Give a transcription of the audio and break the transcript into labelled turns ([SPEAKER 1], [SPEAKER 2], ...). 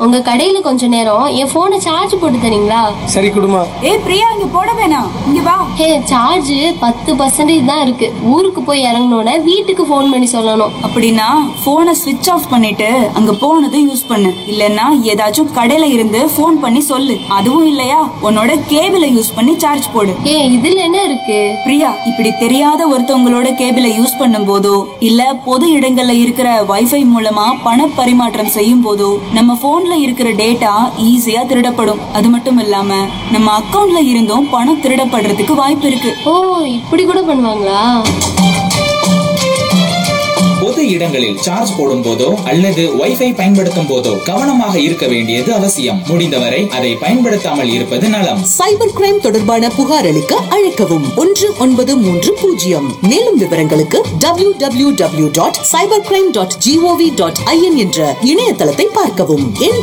[SPEAKER 1] உங்க கடையில கொஞ்ச நேரம் என் போனை சார்ஜ் போட்டு தரீங்களா?
[SPEAKER 2] சரி குடுமா.
[SPEAKER 3] பிரியா, இங்க போட வேணாம், இங்க வா.
[SPEAKER 1] சார்ஜ் 10% தான் இருக்கு. ஊருக்கு போய் இறங்கணும்னா வீட்டுக்கு போன் பண்ணி சொல்லணும்.
[SPEAKER 3] அப்படின்னா போனை ஸ்விட்ச் ஆஃப் பண்ணிட்டு அங்க போனதும் யூஸ் பண்ணு. இல்லன்னா ஏதாச்சும் கடையில இருந்து போன் பண்ணி சொல்லு. அதுவும் இல்லையா உன்னோட கேபிளை யூஸ் பண்ணி சார்ஜ் போடு.
[SPEAKER 1] இதுல என்ன இருக்கு?
[SPEAKER 3] பிரியா, இப்படி தெரியாத ஒருத்தவங்களோட கேபிளை யூஸ் பண்ணும் போதோ இல்ல பொது இடங்கள்ல இருக்கிற வைஃபை மூலமா பண பரிமாற்றம் செய்யும் போதோ நம்ம போன்ல இருக்கிற டேட்டா ஈஸியா திருடப்படும். அது மட்டும் இல்லாம நம்ம அக்கவுண்ட்ல இருந்தும் பணம் திருடப்படுறதுக்கு வாய்ப்பு இருக்கு.
[SPEAKER 1] இப்படி கூட பண்ணுவாங்களா?
[SPEAKER 4] பொது இடங்களில் சார்ஜ் போடும் போதோ அல்லது வைஃபை பயன்படுத்தும் போதோ கவனமாக இருக்க வேண்டியது அவசியம். முடிந்தவரை அதை பயன்படுத்தாமல் இருப்பது நலம்.
[SPEAKER 5] சைபர் கிரைம் தொடர்பான புகார் அளிக்க அழைக்கவும் 1930. மேலும் விவரங்களுக்கு www.cybercrime.gov.in என்ற இணையதளத்தை பார்க்கவும்.